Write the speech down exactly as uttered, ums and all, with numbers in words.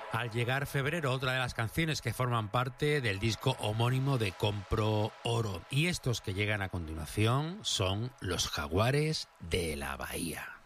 Al llegar febrero, otra de las canciones que forman parte del disco homónimo de Compro Oro. Y estos que llegan a continuación son Los Jaguares de la Bahía.